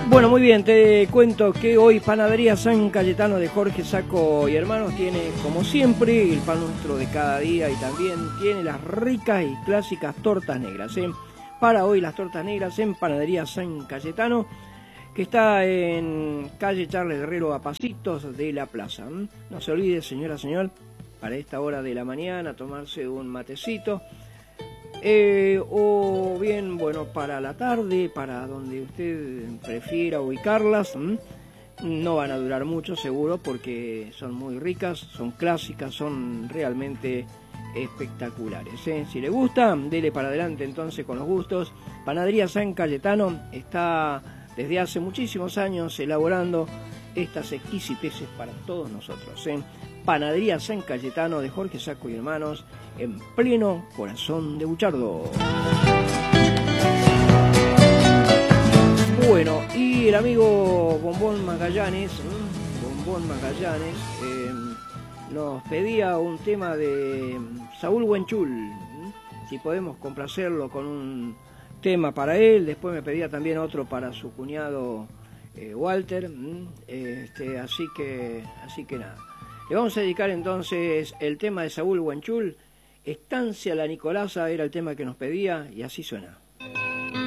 Bueno, muy bien, te cuento que hoy Panadería San Cayetano de Jorge Sacco y Hermanos tiene, como siempre, el pan nuestro de cada día y también tiene las ricas y clásicas tortas negras. Para hoy las tortas negras en Panadería San Cayetano, que está en calle Charles Guerrero a pasitos de la plaza. No se olvide, señora, señor, para esta hora de la mañana tomarse un matecito. O bien, bueno, para la tarde, para donde usted prefiera ubicarlas. No van a durar mucho, seguro, porque son muy ricas, son clásicas, son realmente espectaculares. Si le gusta, dele para adelante entonces con los gustos. Panadería San Cayetano está desde hace muchísimos años elaborando estas exquisiteces para todos nosotros. Panadería San Cayetano de Jorge Sacco y Hermanos, en pleno corazón de Buchardo. Bueno, y el amigo Bombón Magallanes, nos pedía un tema de Saúl Huenchul, si podemos complacerlo con un tema para él. Después me pedía también otro para su cuñado Walter, así que nada. Le vamos a dedicar entonces el tema de Saúl Huenchul, Estancia La Nicolasa, era el tema que nos pedía, y así suena.